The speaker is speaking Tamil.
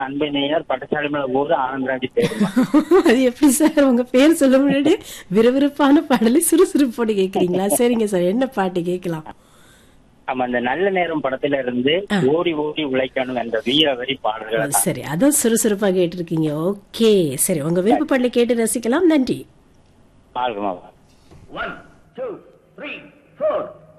அன்பு நேயர் பட்டசாலை ஊர் ஆனந்தராஜி பேருமா. அது எப்படி சார் உங்க பேர் சொல்ல முன்னாடி விறுவிறுப்பான பாடலை சுறுசுறுப்போடு கேக்குறீங்களா? சரிங்க சார், என்ன பாட்டு கேட்கலாம்? ஆமா, அந்த நல்ல நேரம் படத்துல இருந்து ஓடி ஓடி உழைக்கணும் என்ற வீர வரி பாடல்கள். சரி, அதான் சுறுசுறுப்பா கேட்டிருக்கீங்க. ஓகே, சரி, உங்க விருப்ப பாடலை கேட்டு ரசிக்கலாம். நன்றி. பாருமா. 1 2 3 4